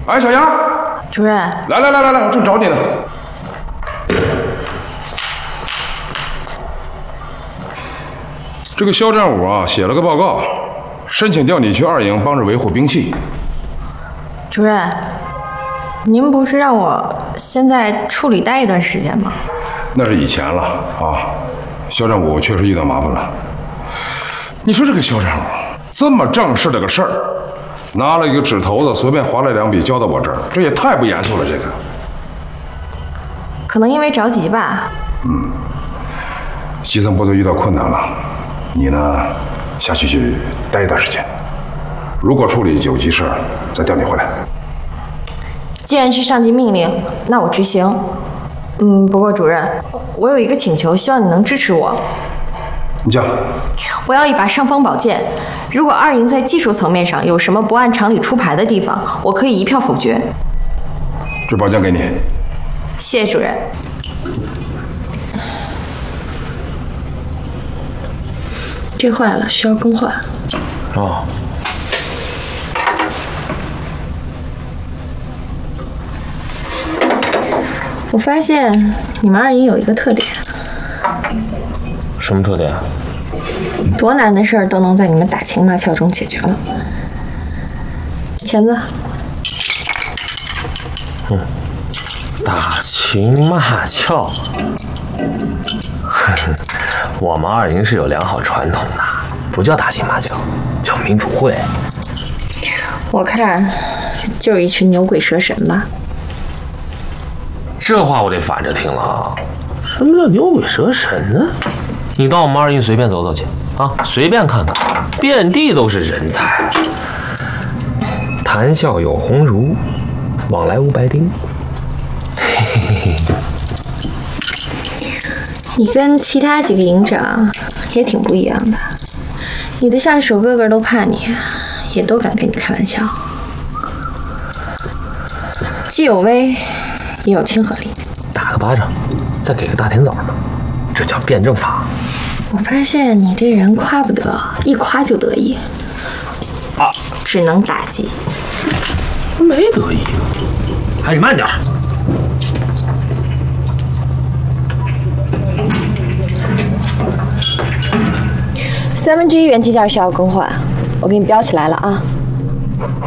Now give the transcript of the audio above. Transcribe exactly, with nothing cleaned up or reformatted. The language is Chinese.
哎，小杨， 主任， 来来来来来，我正找你呢。这个肖战武啊，写了个报告，申请调你去二营帮着维护兵器。 主任，您不是让我先在处里待一段时间吗？ 那是以前了啊，肖战武确实遇到麻烦了。你说这个肖战武这么正式的个事儿，拿了一个纸头子随便划了两笔交到我这儿，这也太不严肃了。这个可能因为着急吧。 嗯，基层部队遇到困难了，你呢下去去待一段时间，如果处理有急事儿，再调你回来。 既然是上级命令，那我执行。嗯，不过主任，我有一个请求，希望你能支持我。 你讲。 我要一把尚方宝剑，如果二营在技术层面上有什么不按常理出牌的地方，我可以一票否决。 这宝剑给你。 谢谢主任。这坏了，需要更换。 哦。 我发现你们二营有一个特点。 什么特点？ 多难的事儿都能在你们打情骂俏中解决了。钳子。 嗯，打情骂俏。我们二营是有良好传统的，不叫打情骂俏，叫民主会。 我看就是一群牛鬼蛇神吧。 这话我得反着听了啊！什么叫牛鬼蛇神呢？你到我们二营随便走走去啊，随便看看，遍地都是人才。谈笑有鸿儒，往来无白丁。嘿嘿嘿。 你跟其他几个营长也挺不一样的，你的下属个个都怕你，也都敢跟你开玩笑，既有威，也有亲和力。 打个巴掌，再给个大甜枣嘛，这叫辩证法。 我发现你这人夸不得，一夸就得意， 啊， 只能打击。 没得意，还你慢点。 三分之一元器件需要更换，我给你标起来了啊。